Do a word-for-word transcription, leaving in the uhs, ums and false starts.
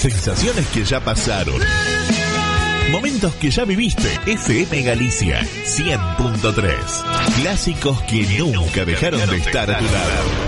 Sensaciones que ya pasaron. Momentos que ya viviste. F M Galicia cien punto tres. Clásicos que nunca dejaron de estar a tu lado.